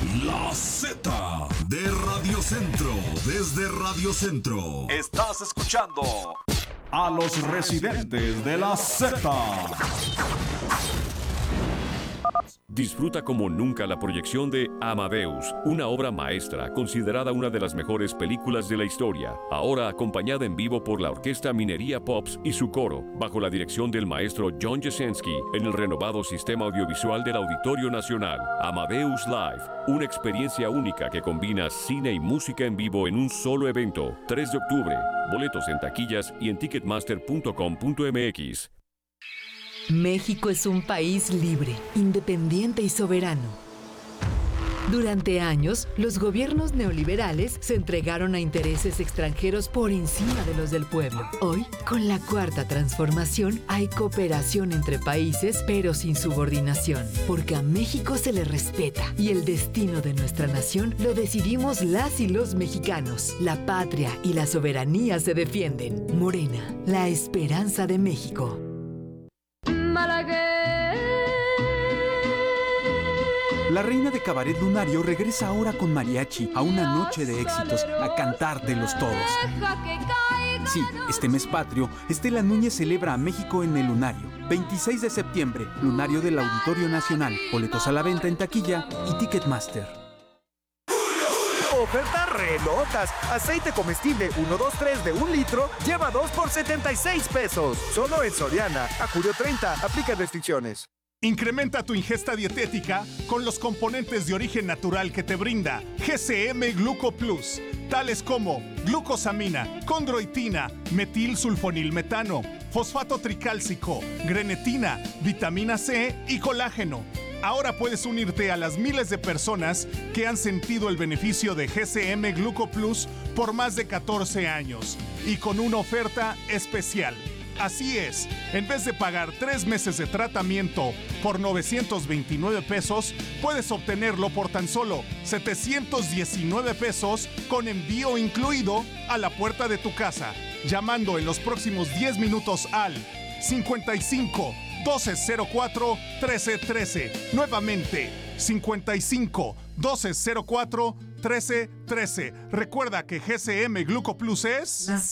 La Z de Radio Centro, desde Radio Centro. Estás escuchando a los residentes de la Z. Disfruta como nunca la proyección de Amadeus, una obra maestra considerada una de las mejores películas de la historia, ahora acompañada en vivo por la Orquesta Minería Pops y su coro, bajo la dirección del maestro John Jasenski, en el renovado sistema audiovisual del Auditorio Nacional. Amadeus Live, una experiencia única que combina cine y música en vivo en un solo evento. 3 de octubre, boletos en taquillas y en ticketmaster.com.mx. México es un país libre, independiente y soberano. Durante años, los gobiernos neoliberales se entregaron a intereses extranjeros por encima de los del pueblo. Hoy, con la Cuarta Transformación, hay cooperación entre países, pero sin subordinación, porque a México se le respeta y el destino de nuestra nación lo decidimos las y los mexicanos. La patria y la soberanía se defienden. Morena, la esperanza de México. La reina de Cabaret Lunario regresa ahora con mariachi a una noche de éxitos, a cantar de los todos. Sí, este mes patrio, Estela Núñez celebra a México en el Lunario. 26 de septiembre, Lunario del Auditorio Nacional. Boletos a la venta en taquilla y Ticketmaster. Ofertas relotas. Aceite comestible 123 de 1 litro, lleva 2 por 76 pesos. Solo en Soriana. A julio 30, aplica restricciones. Incrementa tu ingesta dietética con los componentes de origen natural que te brinda GCM Gluco Plus, tales como glucosamina, condroitina, metilsulfonilmetano, fosfato tricálcico, grenetina, vitamina C y colágeno. Ahora puedes unirte a las miles de personas que han sentido el beneficio de GCM Gluco Plus por más de 14 años y con una oferta especial. Así es, en vez de pagar 3 meses de tratamiento por 929 pesos, puedes obtenerlo por tan solo 719 pesos con envío incluido a la puerta de tu casa, llamando en los próximos 10 minutos al 55 1204 1313. Nuevamente, 55 1204 1313. Recuerda que GCM Gluco Plus es la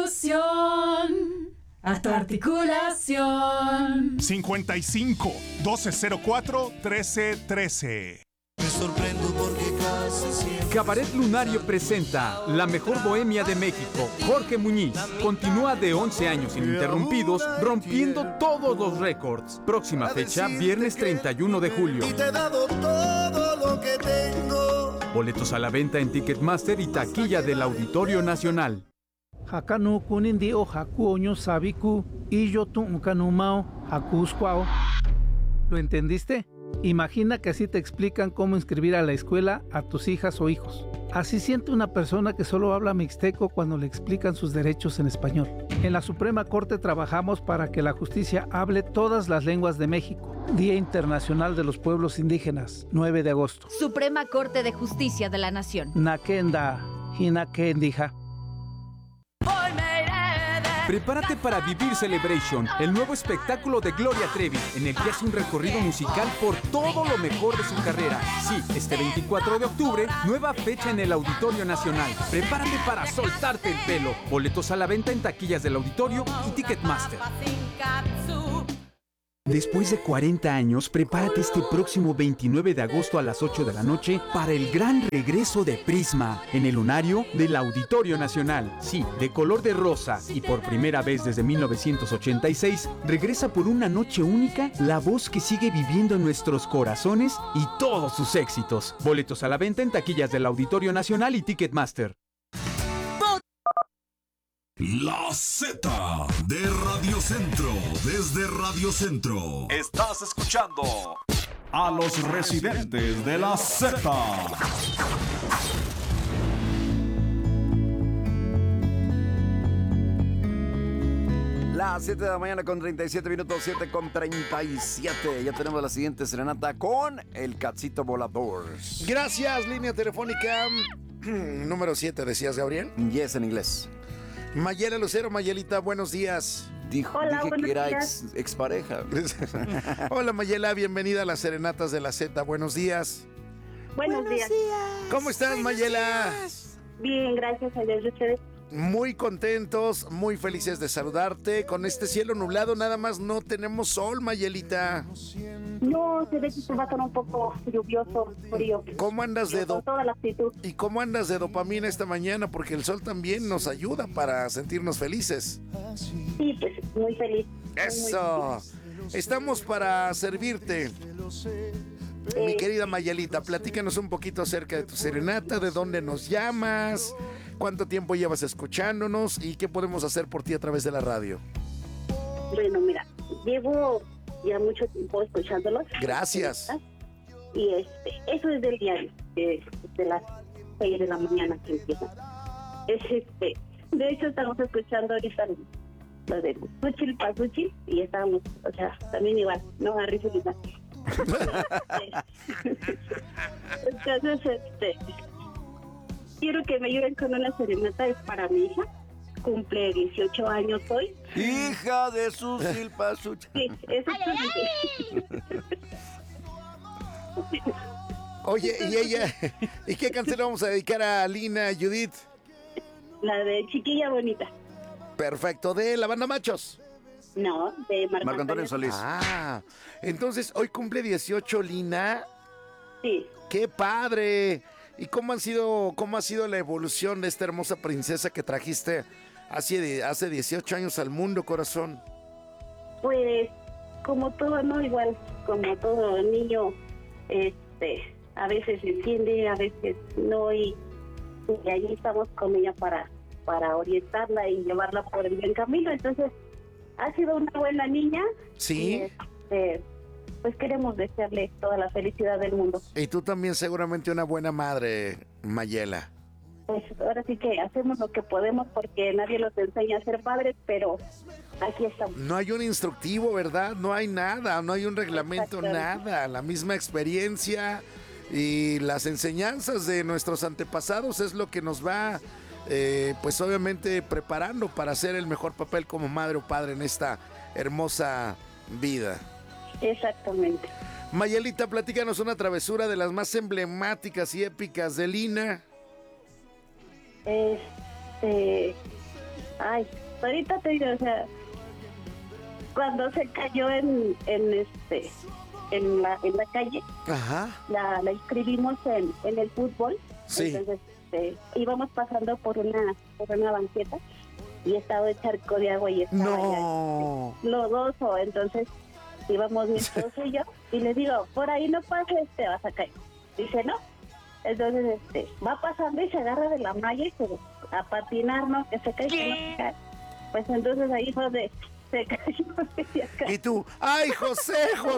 solución a tu articulación. 55 1204 1313. Me sorprendo porque casi siempre. Cabaret Lunario presenta La Mejor Bohemia de México. Jorge Muñiz continúa de 11 años ininterrumpidos, rompiendo todos los récords. Próxima fecha, viernes 31 de julio. Y te he dado todo lo que tengo. Boletos a la venta en Ticketmaster y taquilla del Auditorio Nacional. Hakanu kunindi o haku oño sabiku y yo tu ukanumao hakusquao. ¿Lo entendiste? Imagina que así te explican cómo inscribir a la escuela a tus hijas o hijos. Así siente una persona que solo habla mixteco cuando le explican sus derechos en español. En la Suprema Corte trabajamos para que la justicia hable todas las lenguas de México. Día Internacional de los Pueblos Indígenas, 9 de agosto. Suprema Corte de Justicia de la Nación. Nakenda, hinakendija. Prepárate para Vivir Celebration, el nuevo espectáculo de Gloria Trevi, en el que hace un recorrido musical por todo lo mejor de su carrera. Sí, este 24 de octubre, nueva fecha en el Auditorio Nacional. Prepárate para soltarte el pelo. Boletos a la venta en taquillas del Auditorio y Ticketmaster. Después de 40 años, prepárate este próximo 29 de agosto a las 8 de la noche para el gran regreso de Prisma en el Lunario del Auditorio Nacional. Sí, de color de rosa y por primera vez desde 1986, regresa por una noche única la voz que sigue viviendo en nuestros corazones y todos sus éxitos. Boletos a la venta en taquillas del Auditorio Nacional y Ticketmaster. La Z de Radio Centro, desde Radio Centro. Estás escuchando a los residentes de la Z. Las 7 de la mañana con 37 minutos, 7 con 37. Ya tenemos la siguiente serenata con el Cachito Volador. Gracias, línea telefónica número 7, decías, Gabriel. Yes, en inglés. Mayela Lucero. Mayelita, buenos días. Hola, dije que era expareja. Hola, Mayela, bienvenida a las serenatas de la Z. Buenos días. Buenos días. ¿Cómo estás, Mayela? Bien, gracias a Dios. ¿Y ustedes? Muy contentos, muy felices de saludarte. Con este cielo nublado nada más no tenemos sol, Mayelita. No, se ve que se va a estar un poco lluvioso, frío. ¿Cómo andas de con toda la actitud? ¿Y cómo andas de dopamina esta mañana? Porque el sol también nos ayuda para sentirnos felices. Sí, pues muy feliz. Eso. Estamos para servirte. Mi querida Mayelita, platícanos un poquito acerca de tu serenata, de dónde nos llamas, cuánto tiempo llevas escuchándonos y qué podemos hacer por ti a través de la radio. Bueno, mira, llevo ya mucho tiempo escuchándolos. Gracias. Y eso es del diario, de las 6 de la mañana que empieza. De hecho, estamos escuchando ahorita lo de Suchil Pasuchil y estábamos, o sea, también igual, no a risa. Entonces, quiero que me ayuden con una serenata, es para mi hija, cumple 18 años hoy. Hija de Suchil Pasuchil. Sí, exactamente. Oye, ¿y qué canción le vamos a dedicar a Lina, Judith? La de Chiquilla Bonita. Perfecto, ¿de la banda Machos? No, de Marco Antonio Solís. Ah, entonces hoy cumple 18 Lina. Sí. ¡Qué padre! ¿Y cómo ha sido la evolución de esta hermosa princesa que trajiste hace 18 años al mundo, corazón? Pues, como todo, ¿no? Igual, como todo niño, a veces se entiende, a veces no, y ahí estamos con ella para orientarla y llevarla por el buen camino. Entonces, ha sido una buena niña. Sí. Y, pues queremos desearle toda la felicidad del mundo. Y tú también seguramente una buena madre, Mayela. Pues ahora sí que hacemos lo que podemos porque nadie nos enseña a ser padres, pero aquí estamos. No hay un instructivo, ¿verdad? No hay nada, no hay un reglamento, nada. La misma experiencia y las enseñanzas de nuestros antepasados es lo que nos va, pues obviamente preparando para hacer el mejor papel como madre o padre en esta hermosa vida. Exactamente. Mayelita, platícanos una travesura de las más emblemáticas y épicas de Lina. Ahorita te digo, o sea, cuando se cayó en la calle, ajá, la inscribimos en el fútbol. Sí. Entonces íbamos pasando por una banqueta y estaba el charco de agua y estaba lodoso. Entonces íbamos mi esposo y yo y le digo, por ahí no pases, te vas a caer. Dice, no. Entonces va pasando y se agarra de la malla y a patinar, ¿no? Que se cae, que no se cae. Pues entonces ahí fue donde se cayó. Y tú, ¡ay, José!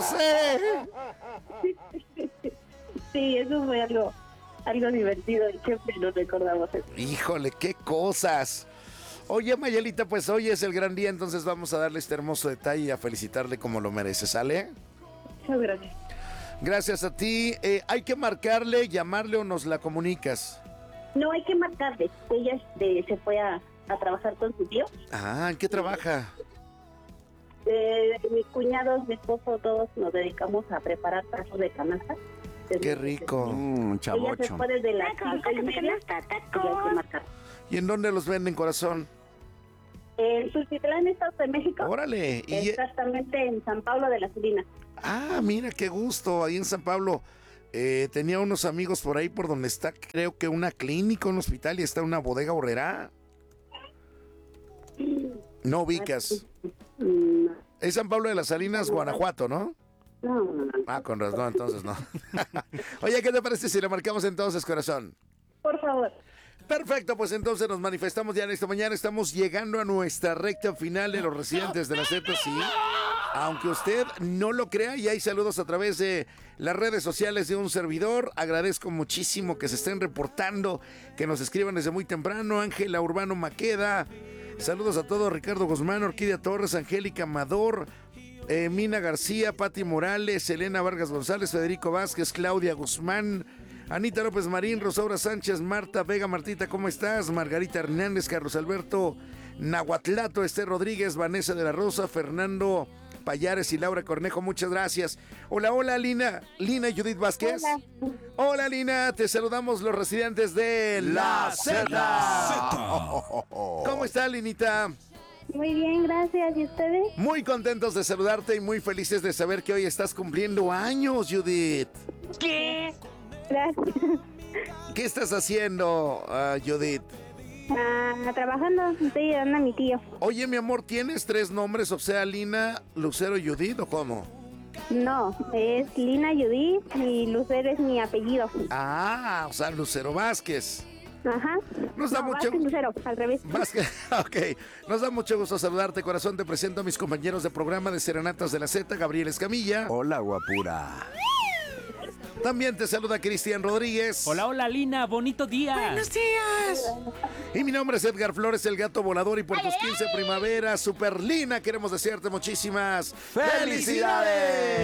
Sí, eso fue algo divertido y siempre nos recordamos eso. Híjole, qué cosas. Oye, Mayelita, pues hoy es el gran día, entonces vamos a darle este hermoso detalle y a felicitarle como lo merece, ¿sale? Muchas gracias. Gracias a ti. ¿Hay que marcarle, llamarle o nos la comunicas? No, hay que marcarle. Ella se fue a trabajar con su tío. Ah, ¿en qué trabaja? Mis cuñados, mi esposo, todos nos dedicamos a preparar tazos de canasta. Qué rico. Ella se fue desde las 5:30 y marcar. ¿Y en dónde los venden, corazón? En Tultitlán, Estado de México. Órale. Exactamente en San Pablo de las Salinas. Ah, mira, qué gusto. Ahí en San Pablo. Tenía unos amigos por ahí por donde está, creo que una clínica, un hospital y está una bodega horrera. ¿No ubicas? No. Es San Pablo de las Salinas, Guanajuato, ¿no? No. Ah, con razón, entonces no. Oye, ¿qué te parece si le marcamos entonces, corazón? Por favor. Perfecto, pues entonces nos manifestamos ya en esta mañana. Estamos llegando a nuestra recta final de los residentes de la Z, sí. Aunque usted no lo crea, y hay saludos a través de las redes sociales de un servidor. Agradezco muchísimo que se estén reportando, que nos escriban desde muy temprano. Ángela Urbano Maqueda. Saludos a todos. Ricardo Guzmán, Orquídea Torres, Angélica Amador, Mina García, Pati Morales, Elena Vargas González, Federico Vázquez, Claudia Guzmán, Anita López Marín, Rosaura Sánchez, Marta Vega, Martita, ¿cómo estás? Margarita Hernández, Carlos Alberto Nahuatlato, Esther Rodríguez, Vanessa de la Rosa, Fernando Payares y Laura Cornejo, muchas gracias. Hola, Lina y Judith Vázquez. Hola, Lina, te saludamos los residentes de La Z. ¿Cómo está, Linita? Muy bien, gracias. ¿Y ustedes? Muy contentos de saludarte y muy felices de saber que hoy estás cumpliendo años, Judith. ¿Qué? Gracias. ¿Qué estás haciendo, Judith? Trabajando, estoy ayudando a mi tío. Oye, mi amor, ¿tienes 3 nombres? O sea, Lina, Lucero y Judith, ¿o cómo? No, es Lina Judith y Lucero es mi apellido. Ah, o sea, Lucero Vázquez. Ajá. Nos da mucho... Vázquez Lucero, al revés. Vázquez, ok. Nos da mucho gusto saludarte, corazón. Te presento a mis compañeros de programa de Serenatas de la Z, Gabriel Escamilla. Hola, guapura. También te saluda Cristian Rodríguez. Hola, hola, Lina, bonito día. Buenos días. Y mi nombre es Edgar Flores, el gato volador, y por tus 15 primavera, Super Lina, queremos desearte muchísimas felicidades.